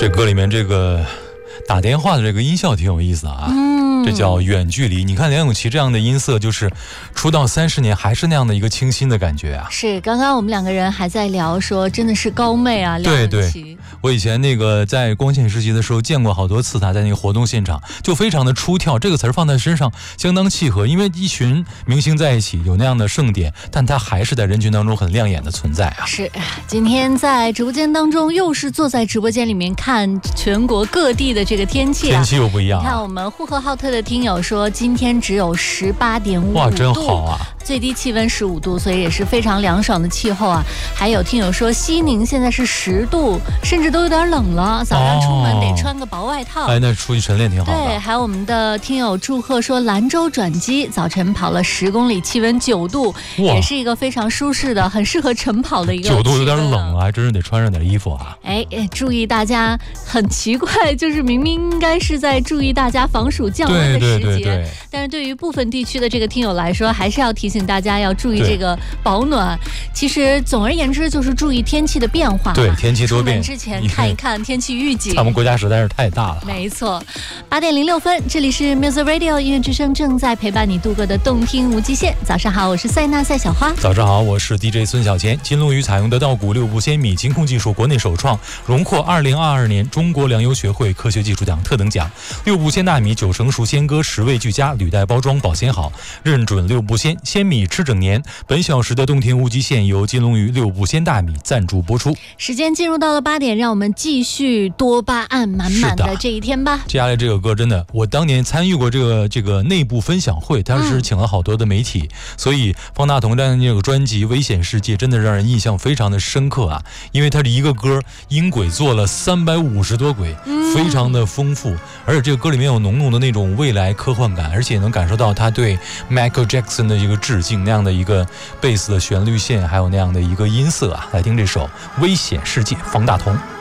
这歌里面这个打电话的这个音效挺有意思啊，这叫远距离。你看梁咏琪这样的音色，就是出道30年还是那样的一个清新的感觉啊。 是，刚刚我们两个人还在聊说，真的是高妹啊，梁咏琪。 对，我以前那个在光线实习的时候见过好多次她在那个活动现场，就非常的出挑，这个词儿放在身上相当契合，因为一群明星在一起有那样的盛典，但她还是在人群当中很亮眼的存在啊。 是，今天在直播间当中又是坐在直播间里面看全国各地的这个天气啊， 天气又不一样啊。 你看我们呼和浩特的听友说今天只有18.5度， 哇，真好啊， 最低气温15度，所以也是非常凉爽的气候啊。还有听友说西宁现在是10度，甚至都有点冷了，早上出门得穿个薄外套。 哎，那出去晨练挺好的。 对，还有我们的听友祝贺说兰州转机早晨跑了10公里，气温9度，也是一个非常舒适的，很适合晨跑的一个 9度有点冷啊，还真是得穿上点衣服啊。 哎，注意大家，很奇怪，就是明明应该是在注意大家防暑降温的时节，但是对于部分地区的这个听友来说，还是要提醒大家要注意这个保暖。其实总而言之就是注意天气的变化， 对，天气多变， 出门之前看一看天气预警。 咱们国家实在是太大了。 没错，8:06，这里是 Music Radio 音乐之声，正在陪伴你度过的动听无极限。早上好，我是赛娜赛小花。 早上好，我是 DJ 孙小钱。金龙鱼采用的稻谷6步鲜米金控技术，国内首创，荣获2022年中国粮油学会科学技术奖特等奖。6步鲜大米9成熟鲜割，食味俱佳，履带包装保鲜好，认准6步鲜，鲜米吃整年。本小时的动听无极限由金龙鱼6步鲜大米赞助播出。 时间进入到了8点，让我们继续多巴胺满满的这一天吧。 接下来这个歌真的，我当年参与过这个内部分享会，他是请了好多的媒体，所以方大同的这个专辑《危险世界》真的让人印象非常的深刻啊，因为他这一个歌音轨做了350多轨，非常的丰富，而且这个歌里面有浓浓的那种未来科幻感，而且能感受到他对 Michael Jackson 的一个致敬，那样的一个贝斯的旋律线，还有那样的一个音色啊。来听这首《危险世界》，方大同。